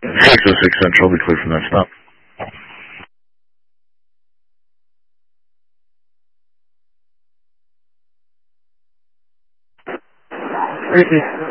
606 Central, be clear from that stop. Thank you.